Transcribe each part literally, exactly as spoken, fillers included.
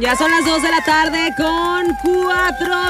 Ya son las dos de la tarde con cuatro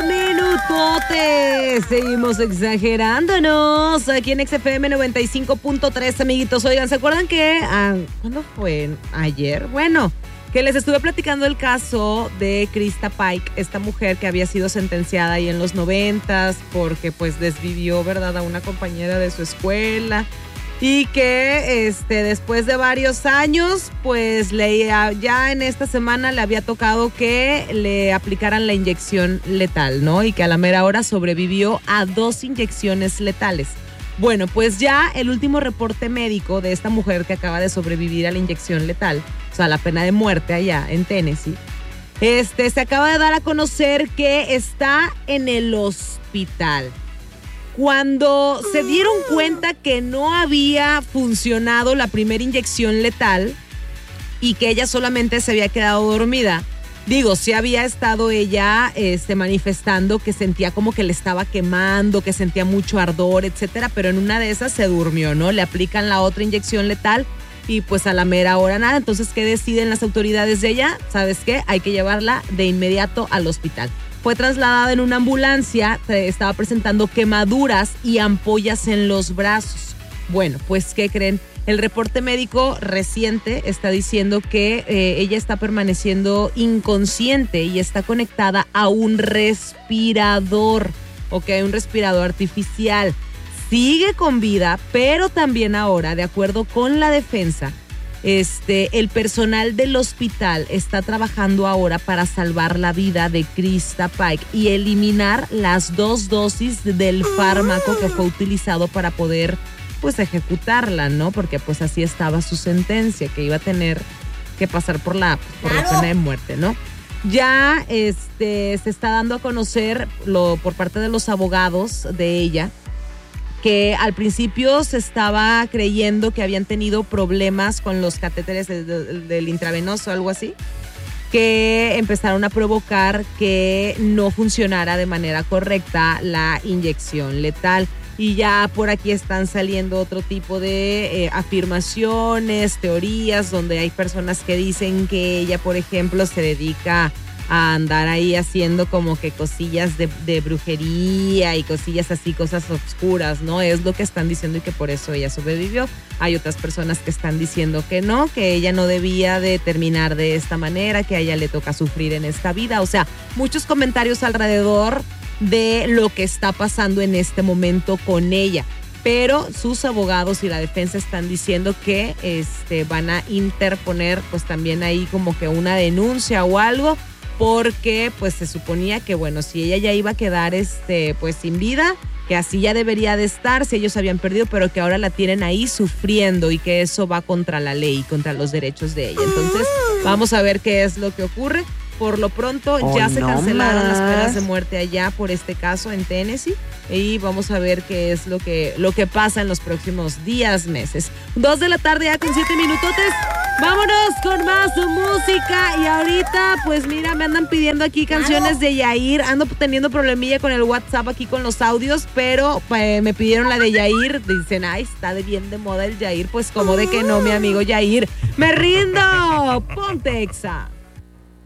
minutotes. Seguimos exagerándonos aquí en X F M noventa y cinco punto tres, amiguitos. Oigan, ¿se acuerdan que, ah, ¿cuándo fue? ¿Ayer? Bueno, que les estuve platicando el caso de Krista Pike, esta mujer que había sido sentenciada ahí en los noventas porque pues desvivió, ¿verdad?, a una compañera de su escuela. Y que este, después de varios años, pues le, ya en esta semana le había tocado que le aplicaran la inyección letal, ¿no? Y que a la mera hora sobrevivió a dos inyecciones letales. Bueno, pues ya el último reporte médico de esta mujer que acaba de sobrevivir a la inyección letal, o sea, la pena de muerte allá en Tennessee, este, se acaba de dar a conocer que está en el hospital. Cuando se dieron cuenta que no había funcionado la primera inyección letal y que ella solamente se había quedado dormida, digo, sí había estado ella este, manifestando que sentía como que le estaba quemando, que sentía mucho ardor, etcétera, pero en una de esas se durmió, ¿no? Le aplican la otra inyección letal y pues a la mera hora nada. Entonces, ¿qué deciden las autoridades de ella? ¿Sabes qué? Hay que llevarla de inmediato al hospital. Fue trasladada en una ambulancia, estaba presentando quemaduras y ampollas en los brazos. Bueno, pues, ¿qué creen? El reporte médico reciente está diciendo que eh, ella está permaneciendo inconsciente y está conectada a un respirador, ok, un respirador artificial. Sigue con vida, pero también ahora, de acuerdo con la defensa, Este, el personal del hospital está trabajando ahora para salvar la vida de Krista Pike y eliminar las dos dosis del fármaco que fue utilizado para poder, pues, ejecutarla, ¿no? Porque, pues, así estaba su sentencia, que iba a tener que pasar por la, por la pena de muerte, ¿no? Ya, este, se está dando a conocer lo, por parte de los abogados de ella, que al principio se estaba creyendo que habían tenido problemas con los catéteres de, de, del intravenoso, algo así, que empezaron a provocar que no funcionara de manera correcta la inyección letal. Y ya por aquí están saliendo otro tipo de eh, afirmaciones, teorías, donde hay personas que dicen que ella, por ejemplo, se dedica a andar ahí haciendo como que cosillas de, de brujería y cosillas así, cosas oscuras, ¿no? Es lo que están diciendo y que por eso ella sobrevivió. Hay otras personas que están diciendo que no, que ella no debía de terminar de esta manera, que a ella le toca sufrir en esta vida. O sea, muchos comentarios alrededor de lo que está pasando en este momento con ella. Pero sus abogados y la defensa están diciendo que este, van a interponer pues también ahí como que una denuncia o algo, porque pues se suponía que, bueno, si ella ya iba a quedar este pues sin vida, que así ya debería de estar, si ellos habían perdido, pero que ahora la tienen ahí sufriendo y que eso va contra la ley, contra los derechos de ella. Entonces, vamos a ver qué es lo que ocurre. Por lo pronto, oh, ya se no cancelaron más. las penas de muerte allá por este caso en Tennessee y vamos a ver qué es lo que, lo que pasa en los próximos días, meses. Dos de la tarde ya con siete minutotes. Vámonos con más música y ahorita, pues mira, me andan pidiendo aquí canciones de Yair. Ando teniendo problemilla con el WhatsApp aquí con los audios, pero pues, me pidieron la de Yair. Dicen, ay, está de bien de moda el Yair. Pues como de que no, mi amigo Yair. ¡Me rindo! ¡Ponte, Exa!